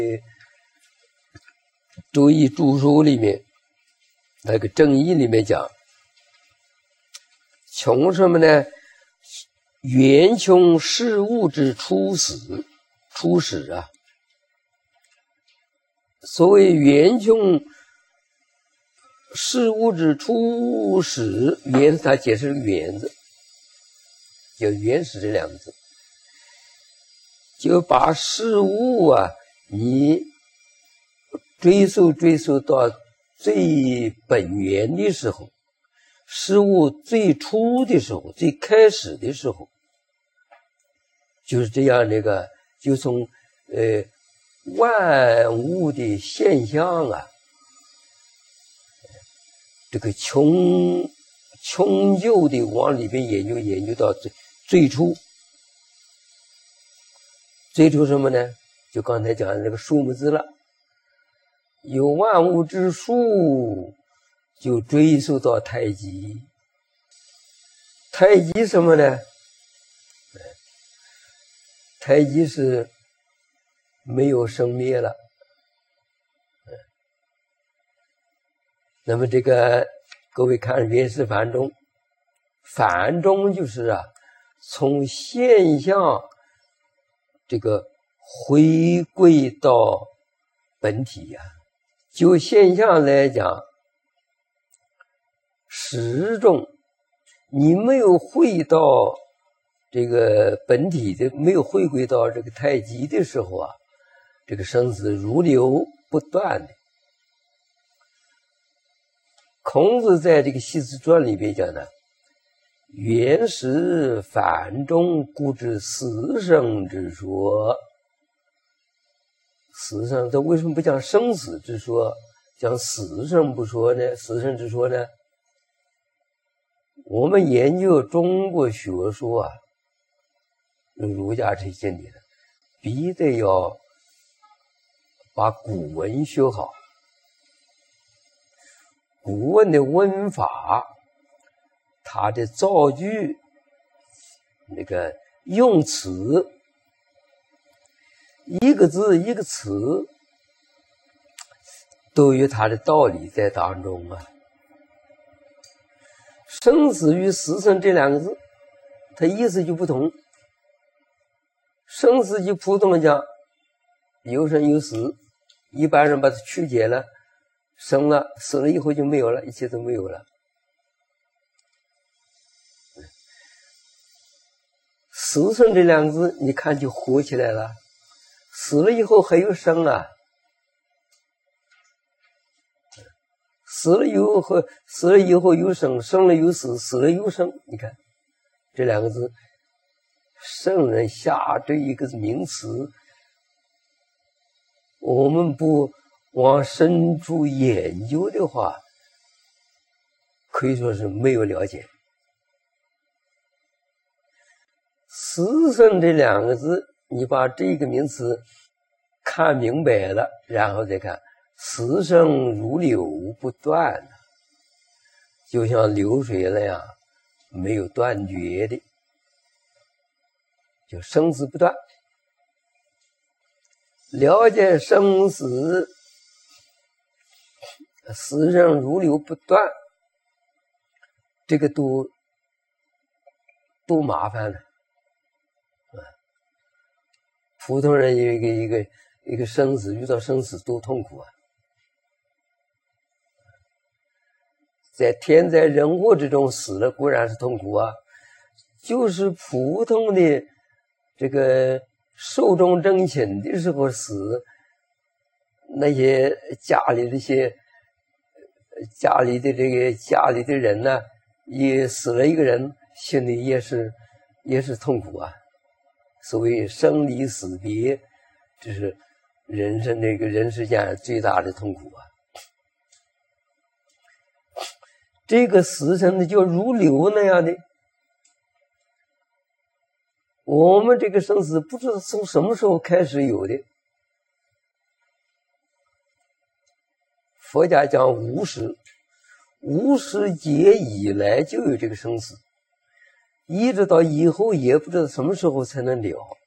周易注疏里面那个正义里面讲，穷什么呢？元穷事物之初始啊。所谓元穷事物之初始，元他解释元字，就原始这两个字，就把事物啊，你追溯到最本源的时候，事物最初的时候，最开始的时候，就是这样就从万物的现象啊，这个穷究的往里边研究到最初什么呢？就刚才讲的这个数目字了，有万物之数，就追溯到太极。太极什么呢？太极是没有生灭了。那么这个各位看原始繁中，繁中就是啊，从现象这个回归到本体呀。就现象来讲，始终你没有回到这个本体的，没有回归到这个太极的时候啊，这个生死如流不断的。孔子在这个《系辞传》里边讲的，原始繁中，故知死生之说。死生，这为什么不讲生死之说，讲死生不说呢？死生之说呢？我们研究中国学说啊，儒家这些理的，必得要把古文学好。古文的文法，它的造句，那个用词，一个字一个词，都有它的道理在当中啊。生死与死生这两个字，它意思就不同。生死就普通的讲，有生有死，一般人把它曲解了，生了死了以后就没有了，一切都没有了。死生这两个字，你看就活起来了。死了以后还有生啊，死了以后有生，生了有死，死了有生。你看这两个字，圣人下这一个名词，我们不往深处研究的话，可以说是没有了解。死生这两个字，你把这个名词看明白了，然后再看死生如流不断，就像流水那样没有断绝的，就生死不断。了解生死，死生如流不断，这个都麻烦了。普通人有一个生死，遇到生死多痛苦啊！在天灾人祸之中死了固然是痛苦啊，就是普通的这个寿终正寝的时候死，那些家里的人呢，也死了一个人，心里也是痛苦啊。所谓生离死别，这是人生这个人世间最大的痛苦啊。这个死生的就如流那样的，我们这个生死不知道从什么时候开始有的。佛家讲无始劫以来就有这个生死，一直到以后也不知道什么时候才能了。